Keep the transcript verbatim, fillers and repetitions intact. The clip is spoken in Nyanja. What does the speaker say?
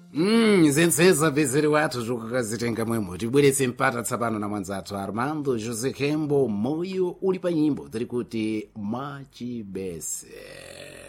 Mm, zenseza vezeri wathu zokukazitenga mwemwe tibweretse mpata tsapano na mwanzathu Armando José Kembo moyo uli pa nyimbo tiri kuti mwachibese.